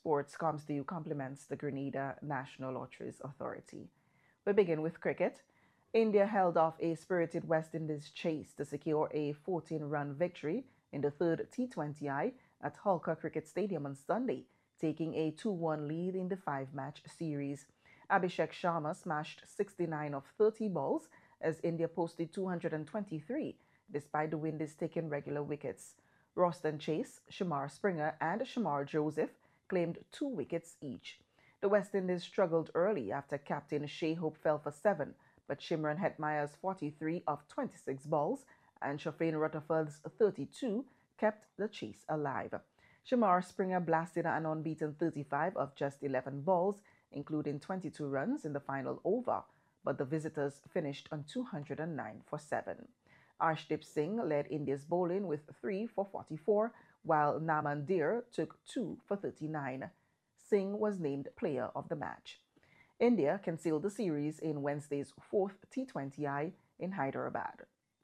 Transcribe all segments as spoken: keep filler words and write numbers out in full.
Sports comes to you compliments the Grenada National Lotteries Authority. We begin with cricket. India held off a spirited West Indies chase to secure a fourteen-run victory in the third T twenty I at Holkar Cricket Stadium on Sunday, taking a two one lead in the five-match series. Abhishek Sharma smashed sixty-nine of thirty balls as India posted two hundred twenty-three, despite the Windies taking regular wickets. Roston Chase, Shamar Springer, and Shamar Joseph claimed two wickets each. The West Indies struggled early after captain Shai Hope fell for seven, but Shimron Hetmeyer's forty-three of twenty-six balls and Shafin Rutherford's thirty-two kept the chase alive. Shamar Springer blasted an unbeaten thirty-five of just eleven balls, including twenty-two runs in the final over, but the visitors finished on two hundred nine for seven. Arshdeep Singh led India's bowling with three for forty-four, while Naman Dir took two for thirty-nine. Singh was named player of the match. India can seal the series in Wednesday's fourth T twenty I in Hyderabad.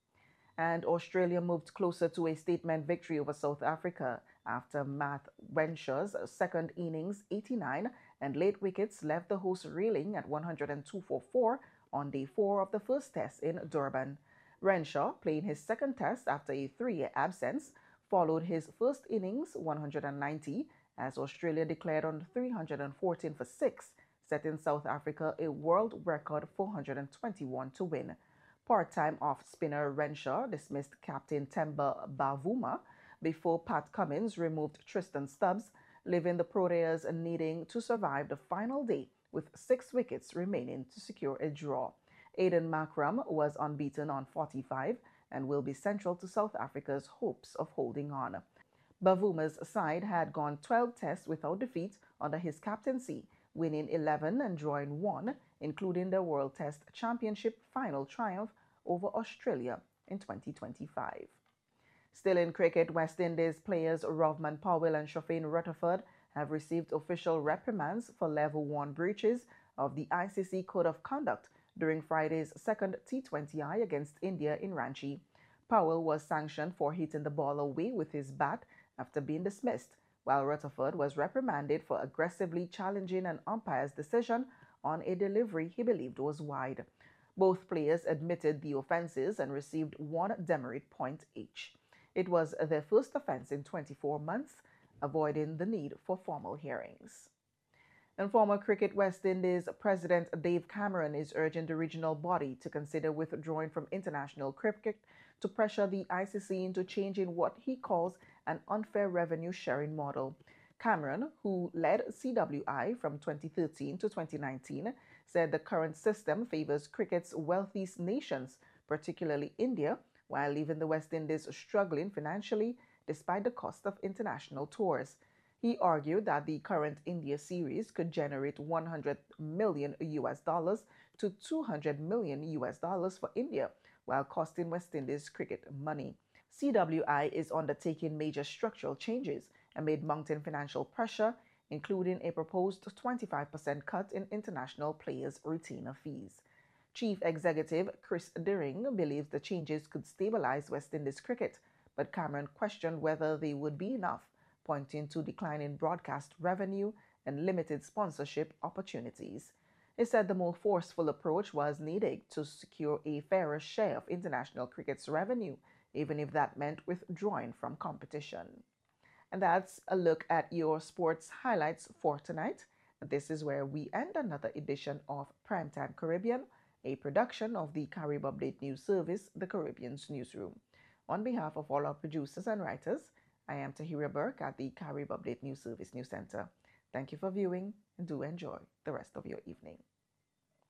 And Australia moved closer to a statement victory over South Africa after Matt Wenshaw's second innings eighty-nine and late wickets left the hosts reeling at one hundred two for four on day four of the first test in Durban. Renshaw, playing his second test after a three-year absence, followed his first innings one hundred ninety as Australia declared on three hundred fourteen for six, setting South Africa a world record four hundred twenty-one to win. Part-time off-spinner Renshaw dismissed captain Temba Bavuma before Pat Cummins removed Tristan Stubbs, leaving the Proteas needing to survive the final day with six wickets remaining to secure a draw. Aiden Makram was unbeaten on forty-five and will be central to South Africa's hopes of holding on. Bavuma's side had gone twelve tests without defeat under his captaincy, winning eleven and drawing one, including the World Test Championship final triumph over Australia in twenty twenty-five. Still in cricket, West Indies players Rovman Powell and Shafin Rutherford have received official reprimands for level one breaches of the I C C Code of Conduct during Friday's second T twenty I against India in Ranchi. Powell was sanctioned for hitting the ball away with his bat after being dismissed, while Rutherford was reprimanded for aggressively challenging an umpire's decision on a delivery he believed was wide. Both players admitted the offenses and received one demerit point each. It was their first offense in twenty-four months, avoiding the need for formal hearings. And former Cricket West Indies President Dave Cameron is urging the regional body to consider withdrawing from international cricket to pressure the I C C into changing what he calls an unfair revenue sharing model. Cameron, who led C W I from twenty thirteen to twenty nineteen, said the current system favors cricket's wealthiest nations, particularly India, while leaving the West Indies struggling financially despite the cost of international tours. He argued that the current India series could generate one hundred million U S dollars to two hundred million U S dollars for India, while costing West Indies cricket money. C W I is undertaking major structural changes amid mounting financial pressure, including a proposed twenty-five percent cut in international players' retainer fees. Chief Executive Chris Deering believes the changes could stabilize West Indies cricket, but Cameron questioned whether they would be enough, pointing to declining broadcast revenue and limited sponsorship opportunities. He said the more forceful approach was needed to secure a fairer share of international cricket's revenue, even if that meant withdrawing from competition. And that's a look at your sports highlights for tonight. This is where we end another edition of Primetime Caribbean, a production of the Carib Update News Service, the Caribbean's newsroom. On behalf of all our producers and writers, I am Tahira Burke at the Carib Update News Service News Center. Thank you for viewing and do enjoy the rest of your evening.